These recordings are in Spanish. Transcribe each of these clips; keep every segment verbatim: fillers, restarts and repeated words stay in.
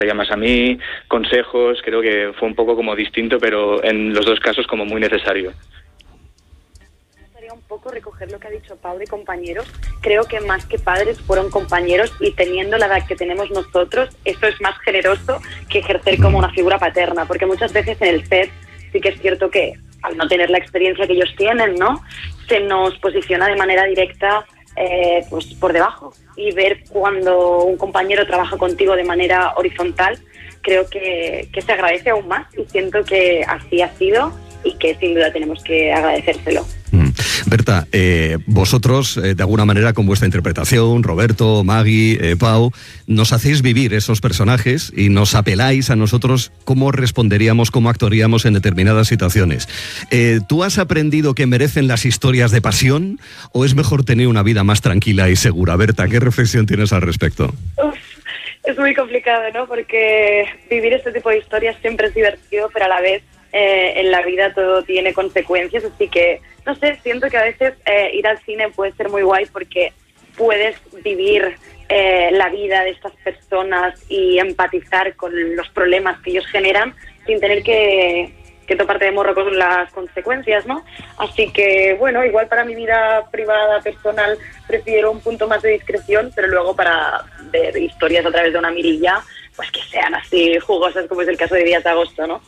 llamas a mí, consejos, creo que fue un poco como distinto, pero en los dos casos como muy necesario. Un poco recoger lo que ha dicho Pau de compañeros. Creo que más que padres fueron compañeros, y teniendo la edad que tenemos nosotros, eso es más generoso que ejercer como una figura paterna, porque muchas veces en el set sí que es cierto que al no tener la experiencia que ellos tienen, ¿no?, se nos posiciona de manera directa eh, pues por debajo, y ver cuando un compañero trabaja contigo de manera horizontal, creo que, que se agradece aún más, y siento que así ha sido y que sin duda tenemos que agradecérselo. Mm. Berta, eh, vosotros, eh, de alguna manera, con vuestra interpretación, Roberto, Maggie, eh, Pau, nos hacéis vivir esos personajes y nos apeláis a nosotros cómo responderíamos, cómo actuaríamos en determinadas situaciones. Eh, ¿Tú has aprendido que merecen las historias de pasión o es mejor tener una vida más tranquila y segura? Berta, ¿qué reflexión tienes al respecto? Uf, es muy complicado, ¿no? Porque vivir este tipo de historias siempre es divertido, pero a la vez Eh, en la vida todo tiene consecuencias, así que, no sé, siento que a veces eh, ir al cine puede ser muy guay porque puedes vivir eh, la vida de estas personas y empatizar con los problemas que ellos generan sin tener que, que toparte de morro con las consecuencias, ¿no? Así que, bueno, igual para mi vida privada, personal, prefiero un punto más de discreción, pero luego para ver historias a través de una mirilla, pues que sean así jugosas como es el caso de Días de Agosto, ¿no?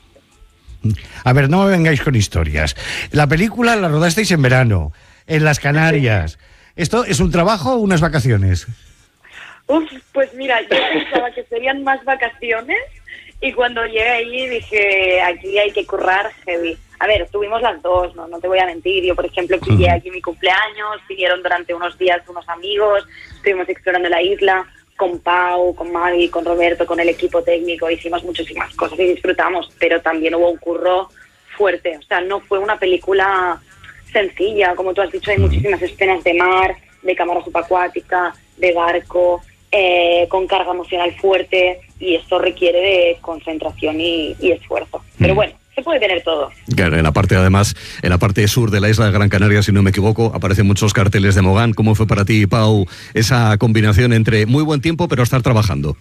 A ver, no me vengáis con historias. La película la rodasteis en verano, en las Canarias. ¿Esto es un trabajo o unas vacaciones? Uf, pues mira, yo pensaba que serían más vacaciones, y cuando llegué ahí dije, aquí hay que currar heavy. A ver, tuvimos las dos, no, no te voy a mentir. Yo, por ejemplo, pillé aquí mi cumpleaños, vinieron durante unos días unos amigos, estuvimos explorando la isla con Pau, con Maggie, con Roberto, con el equipo técnico, hicimos muchísimas cosas y disfrutamos, pero también hubo un curro fuerte. O sea, no fue una película sencilla, como tú has dicho, hay muchísimas escenas de mar, de cámara subacuática, de barco, eh, con carga emocional fuerte, y eso requiere de concentración y, y esfuerzo. Pero bueno, se puede tener todo. Claro, en la parte, además, en la parte sur de la isla de Gran Canaria, si no me equivoco, aparecen muchos carteles de Mogán. ¿Cómo fue para ti, Pau, esa combinación entre muy buen tiempo pero estar trabajando?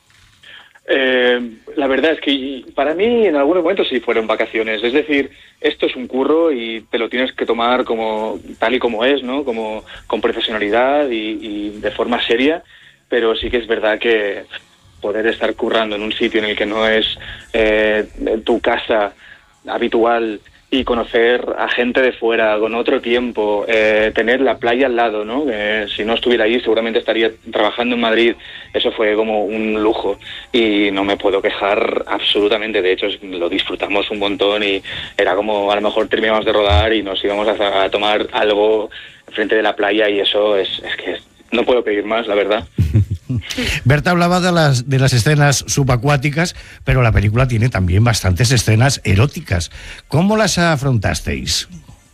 Eh, la verdad es que para mí en algunos momentos sí fueron vacaciones. Es decir, esto es un curro y te lo tienes que tomar como tal y como es, ¿no? Como con profesionalidad y, y de forma seria, pero sí que es verdad que poder estar currando en un sitio en el que no es eh, tu casa habitual y conocer a gente de fuera con otro tiempo, eh, tener la playa al lado, ¿no? Eh, si no estuviera ahí seguramente estaría trabajando en Madrid. Eso fue como un lujo y no me puedo quejar absolutamente. De hecho, lo disfrutamos un montón y era como a lo mejor terminamos de rodar y nos íbamos a, a tomar algo frente de la playa, y eso es, es que no puedo pedir más, la verdad. Berta hablaba de las, de las escenas subacuáticas, pero la película tiene también bastantes escenas eróticas. ¿Cómo las afrontasteis?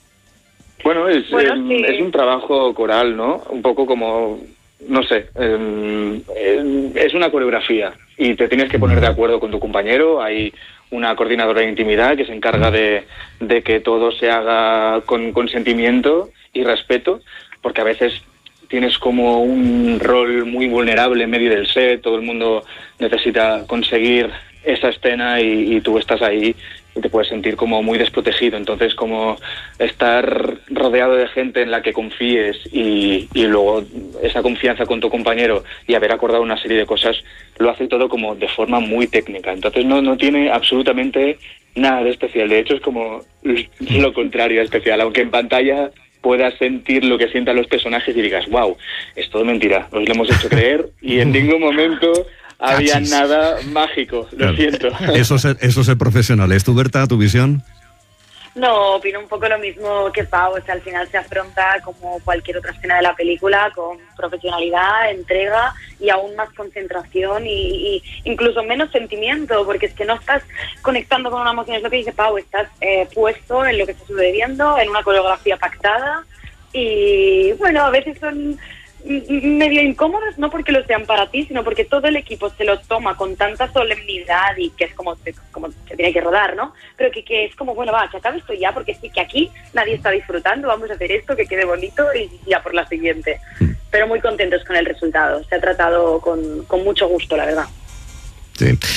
Bueno, es, bueno, eh, sí. es un trabajo coral, ¿no? Un poco como, no sé, eh, eh, es una coreografía y te tienes que poner de acuerdo con tu compañero. Hay una coordinadora de intimidad que se encarga de, de que todo se haga con consentimiento y respeto, porque a veces tienes como un rol muy vulnerable en medio del set, todo el mundo necesita conseguir esa escena y, y tú estás ahí y te puedes sentir como muy desprotegido. Entonces, como estar rodeado de gente en la que confíes y, y luego esa confianza con tu compañero y haber acordado una serie de cosas, lo hace todo como de forma muy técnica. Entonces no, no tiene absolutamente nada de especial. De hecho, es como lo contrario de especial, aunque en pantalla puedas sentir lo que sientan los personajes y digas, wow, es todo mentira, os lo hemos hecho creer y en ningún momento había Cachis. nada mágico, lo Claro. siento. Eso es, eso es ser profesional. ¿Es tu, Berta, tu visión? No, opino un poco lo mismo que Pau. O sea, al final se afronta como cualquier otra escena de la película, con profesionalidad, entrega y aún más concentración y, y incluso menos sentimiento, porque es que no estás conectando con una emoción. Es lo que dice Pau, estás eh, puesto en lo que está sucediendo, en una coreografía pactada, y bueno, a veces son medio incómodos, no porque lo sean para ti, sino porque todo el equipo se lo toma con tanta solemnidad y que es como, como que tiene que rodar, ¿no? Pero que, que es como, bueno, va, que acabe esto ya, porque sí que aquí nadie está disfrutando, vamos a hacer esto, que quede bonito y ya por la siguiente. Pero muy contentos con el resultado, se ha tratado con, con mucho gusto, la verdad. Sí.